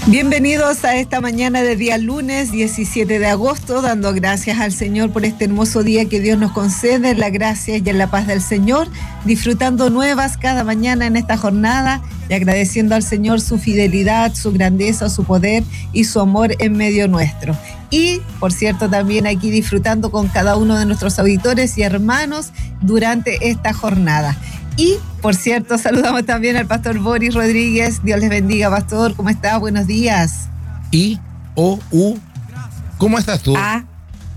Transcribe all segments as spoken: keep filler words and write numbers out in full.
Bienvenidos a esta mañana de día lunes diecisiete de agosto, dando gracias al Señor por este hermoso día que Dios nos concede, en la gracia y en la paz del Señor, disfrutando nuevas cada mañana en esta jornada y agradeciendo al Señor su fidelidad, su grandeza, su poder y su amor en medio nuestro. Y, por cierto, también aquí disfrutando con cada uno de nuestros auditores y hermanos durante esta jornada. Y, por cierto, saludamos también al pastor Boris Rodríguez. Dios les bendiga, pastor. ¿Cómo está? Buenos días. I, O, U. ¿Cómo estás tú? Ah.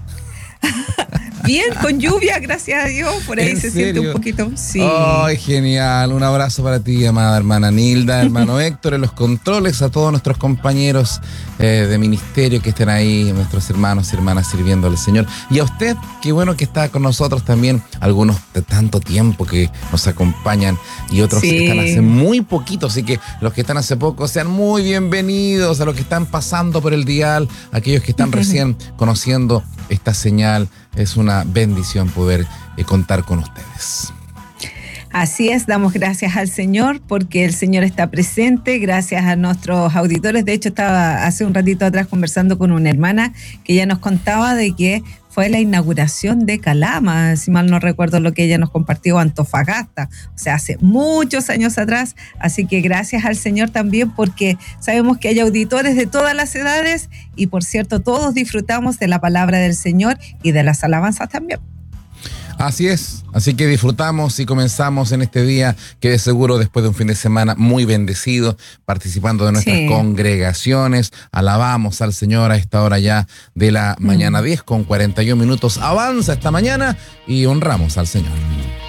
Bien, con lluvia, gracias a Dios. Por ahí se serio? siente un poquito. Sí. Ay, genial. Un abrazo para ti, amada hermana Nilda, hermano Héctor, en los controles, a todos nuestros compañeros eh, de ministerio que estén ahí, nuestros hermanos y hermanas sirviendo al Señor. Y a usted, qué bueno que está con nosotros también, algunos de tanto tiempo que nos acompañan y otros Sí. que están hace muy poquito. Así que los que están hace poco, sean muy bienvenidos. A los que están pasando por el dial, aquellos que están recién conociendo esta señal. Es una bendición poder eh, contar con ustedes. Así es, damos gracias al Señor porque el Señor está presente, gracias a nuestros auditores. De hecho, estaba hace un ratito atrás conversando con una hermana que ya nos contaba de que fue la inauguración de Calama, si mal no recuerdo lo que ella nos compartió, Antofagasta, o sea, hace muchos años atrás. Así que gracias al Señor también porque sabemos que hay auditores de todas las edades y, por cierto, todos disfrutamos de la palabra del Señor y de las alabanzas también. Así es, así que disfrutamos y comenzamos en este día que de seguro después de un fin de semana muy bendecido, participando de nuestras Sí. congregaciones, alabamos al Señor a esta hora ya de la mañana, mm. diez con cuarenta y un minutos, avanza esta mañana y honramos al Señor.